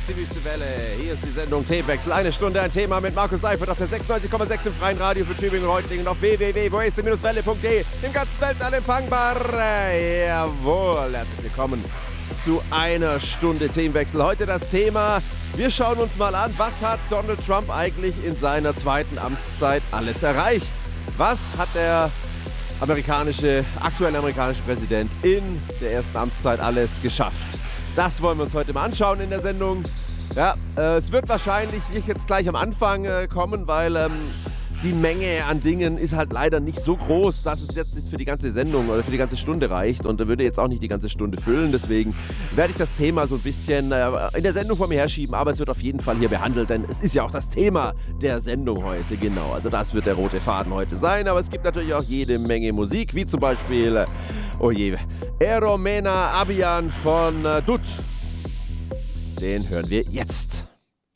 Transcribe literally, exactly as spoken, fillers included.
die Wüste Welle. Hier ist die Sendung Themenwechsel. Eine Stunde ein Thema mit Markus Seifert auf der sechsundneunzig Komma sechs im freien Radio für Tübingen und Reutlingen und auf w w w punkt oeste welle punkt de im ganzen Weltall empfangbar. Jawohl, herzlich willkommen zu einer Stunde Themenwechsel. Heute das Thema, wir schauen uns mal an, was hat Donald Trump eigentlich in seiner zweiten Amtszeit alles erreicht? Was hat der amerikanische, aktuelle amerikanische Präsident in der ersten Amtszeit alles geschafft? Das wollen wir uns heute mal anschauen in der Sendung. Ja, äh, es wird wahrscheinlich nicht jetzt gleich am Anfang äh, kommen, weil ähm, die Menge an Dingen ist halt leider nicht so groß, dass es jetzt für die ganze Sendung oder für die ganze Stunde reicht und würde jetzt auch nicht die ganze Stunde füllen. Deswegen werde ich das Thema so ein bisschen äh, in der Sendung vor mir herschieben, aber es wird auf jeden Fall hier behandelt, denn es ist ja auch das Thema der Sendung heute, genau. Also das wird der rote Faden heute sein, aber es gibt natürlich auch jede Menge Musik, wie zum Beispiel, äh, oh je, Eromena Abian von äh, Dut. Den hören wir jetzt.